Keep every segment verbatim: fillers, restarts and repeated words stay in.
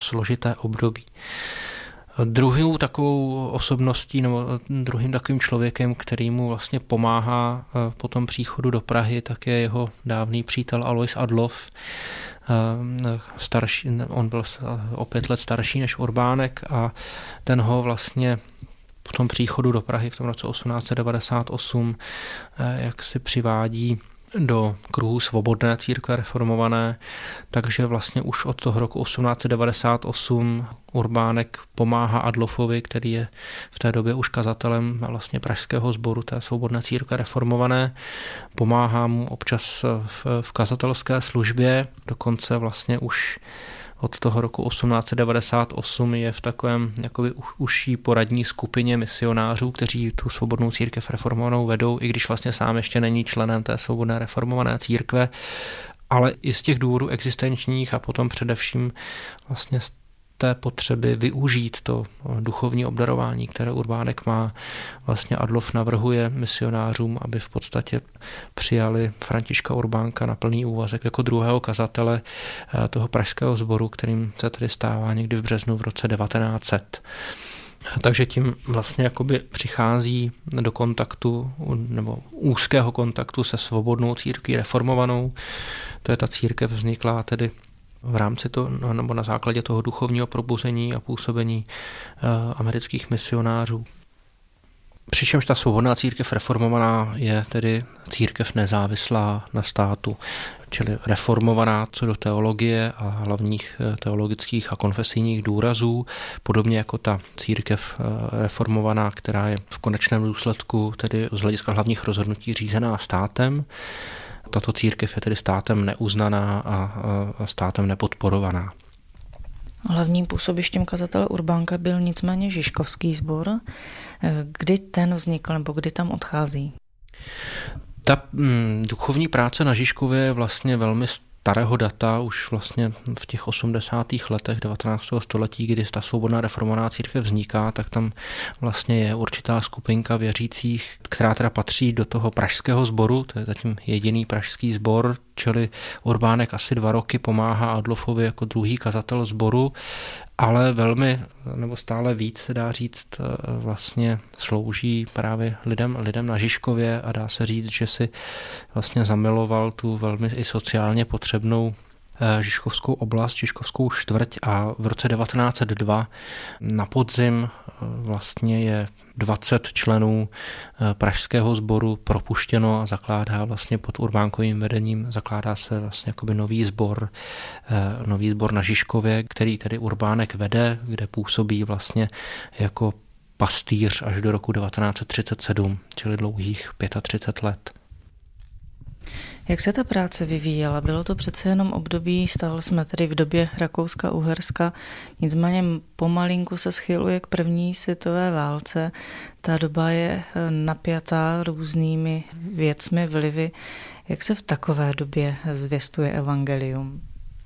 složité období. Druhou takovou osobností nebo druhým takovým člověkem, který mu vlastně pomáhá po tom příchodu do Prahy, tak je jeho dávný přítel Alois Adloff. Starší, on byl o pět let starší než Urbánek a ten ho vlastně po tom příchodu do Prahy v tom roce osmnáct set devadesát osm jak si přivádí do kruhu svobodné církve reformované, takže vlastně už od toho roku osmnáct set devadesát osm Urbánek pomáhá Adloffovi, který je v té době už kazatelem vlastně pražského sboru té svobodné církve reformované. Pomáhá mu občas v, v kazatelské službě, dokonce vlastně už od toho roku osmnáct set devadesát osm je v takovém jakoby užší poradní skupině misionářů, kteří tu svobodnou církev reformovanou vedou, i když vlastně sám ještě není členem té svobodné reformované církve, ale i z těch důvodů existenčních a potom především vlastně z té potřeby využít to duchovní obdarování, které Urbánek má. Vlastně Adloff navrhuje misionářům, aby v podstatě přijali Františka Urbánka na plný úvazek jako druhého kazatele toho pražského sboru, kterým se tedy stává někdy v březnu v roce devatenáct set. Takže tím vlastně jakoby přichází do kontaktu nebo úzkého kontaktu se svobodnou církví reformovanou. To je ta církev vzniklá tedy v rámci to, nebo na základě toho duchovního probuzení a působení uh, amerických misionářů. Přičemž ta svobodná církev reformovaná je tedy církev nezávislá na státu, čili reformovaná co do teologie a hlavních teologických a konfesijních důrazů, podobně jako ta církev reformovaná, která je v konečném důsledku tedy z hlediska hlavních rozhodnutí řízená státem. Tato církev je tedy státem neuznaná a státem nepodporovaná. Hlavním působištěm kazatele Urbánka byl nicméně Žižkovský sbor. Kdy ten vznikl nebo kdy tam odchází? Ta hm, duchovní práce na Žižkově je vlastně velmi starého data, už vlastně v těch osmdesátých letech devatenáctého století, kdy ta svobodná reformovaná církev vzniká, tak tam vlastně je určitá skupinka věřících, která teda patří do toho pražského sboru, to je zatím jediný pražský sbor, čili Urbánek asi dva roky pomáhá Adloffovi jako druhý kazatel sboru, ale velmi, nebo stále víc se dá říct, vlastně slouží právě lidem, lidem na Žižkově a dá se říct, že si vlastně zamiloval tu velmi i sociálně potřebnou Žižkovskou oblast, Žižkovskou čtvrť a v roce devatenáct set dva na podzim vlastně je dvacet členů pražského sboru propuštěno a zakládá vlastně pod Urbánkovým vedením, zakládá se vlastně jakoby nový sbor, nový sbor na Žižkově, který tedy Urbánek vede, kde působí vlastně jako pastýř až do roku devatenáct set třicet sedm, čili dlouhých třicet pět let. Jak se ta práce vyvíjela? Bylo to přece jenom období, stále jsme tedy v době Rakouska-Uherska, nicméně pomalinku se schyluje k první světové válce. Ta doba je napjatá různými věcmi, vlivy. Jak se v takové době zvěstuje evangelium?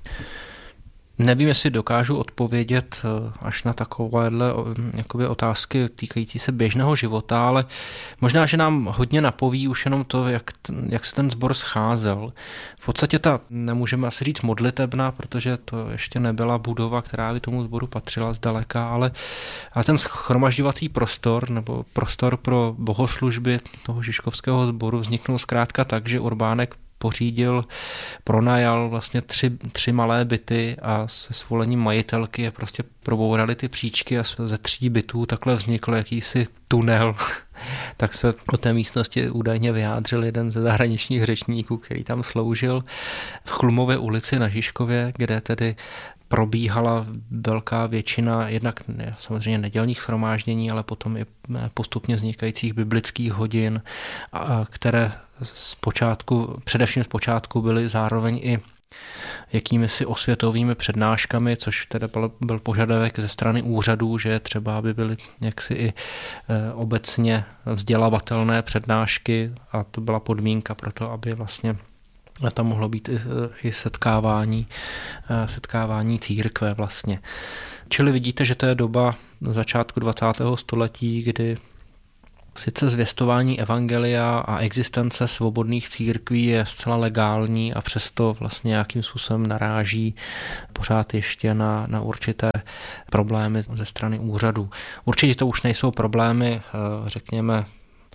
Nevím, jestli dokážu odpovědět až na takovéhle jakoby otázky týkající se běžného života, ale možná, že nám hodně napoví už jenom to, jak, jak se ten sbor scházel. V podstatě ta, nemůžeme asi říct modlitebna, protože to ještě nebyla budova, která by tomu sboru patřila zdaleka, ale, ale ten shromažďovací prostor nebo prostor pro bohoslužby toho Žižkovského sboru vzniknul zkrátka tak, že Urbánek pořídil, pronajal vlastně tři, tři malé byty a se svolením majitelky je prostě probourali ty příčky a ze tří bytů takhle vznikl jakýsi tunel. Tak se o té místnosti údajně vyjádřil jeden ze zahraničních řečníků, který tam sloužil v Chlumové ulici na Žižkově, kde tedy probíhala velká většina jednak samozřejmě nedělních shromáždění, ale potom i postupně vznikajících biblických hodin, které zpočátku, především zpočátku byly zároveň i jakými si osvětovými přednáškami, což teda byl, byl požadavek ze strany úřadů, že třeba by byly jaksi i obecně vzdělavatelné přednášky a to byla podmínka pro to, aby vlastně tam mohlo být i, i setkávání, setkávání církve vlastně. Čili vidíte, že to je doba začátku dvacátého století, kdy Sice zvěstování evangelia a existence svobodných církví je zcela legální a přesto vlastně nějakým způsobem naráží pořád ještě na, na určité problémy ze strany úřadu. Určitě to už nejsou problémy, řekněme,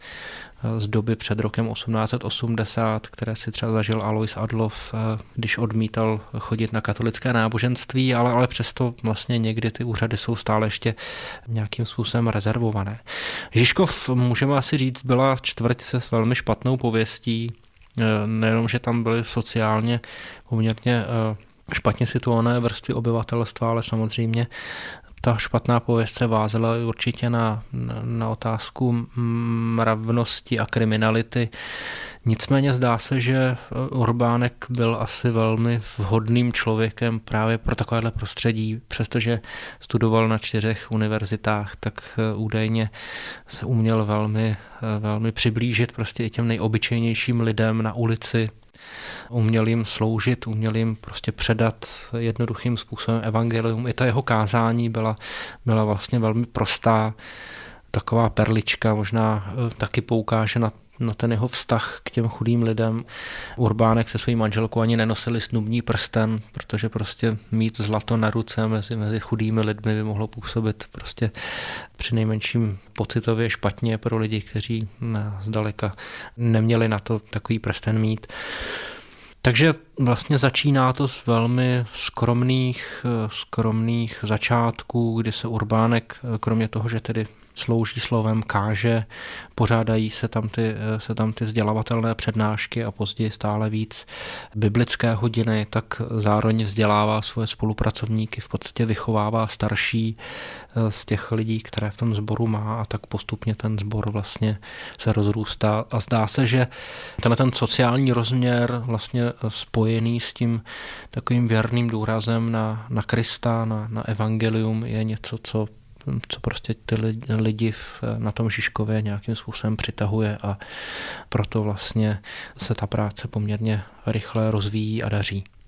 z doby před rokem osmnáct set osmdesát, které si třeba zažil Alois Adloff, když odmítal chodit na katolické náboženství, ale, ale přesto vlastně někdy ty úřady jsou stále ještě nějakým způsobem rezervované. Žižkov, můžeme asi říct, byla čtvrť se s velmi špatnou pověstí, nejenom, že tam byly sociálně poměrně špatně situované vrstvy obyvatelstva, ale samozřejmě ta špatná pověst se vázela určitě na, na, na otázku mravnosti a kriminality. Nicméně zdá se, že Urbánek byl asi velmi vhodným člověkem právě pro takovéhle prostředí. Přestože studoval na čtyřech univerzitách, tak údajně se uměl velmi, velmi přiblížit prostě i těm nejobyčejnějším lidem na ulici. Uměl jim sloužit, uměl jim prostě předat jednoduchým způsobem evangelium. I ta jeho kázání byla, byla vlastně velmi prostá, taková perlička, možná taky poukáže na, na ten jeho vztah k těm chudým lidem. Urbánek se svojí manželkou ani nenosili snubní prsten, protože prostě mít zlato na ruce mezi, mezi chudými lidmi by mohlo působit prostě při nejmenším pocitově špatně pro lidi, kteří zdaleka neměli na to takový prsten mít. Takže vlastně začíná to z velmi skromných, skromných začátků, kdy se Urbánek, kromě toho, že tedy slouží slovem, káže, pořádají se tam ty, se tam ty vzdělavatelné přednášky a později stále víc biblické hodiny, tak zároveň vzdělává svoje spolupracovníky, v podstatě vychovává starší z těch lidí, které v tom sboru má, a tak postupně ten sbor vlastně se rozrůstá a zdá se, že tenhle ten sociální rozměr vlastně spojený s tím takovým věrným důrazem na, na Krista, na, na evangelium je něco, co co prostě ty lidi na tom Žižkově nějakým způsobem přitahuje, a proto vlastně se ta práce poměrně rychle rozvíjí a daří.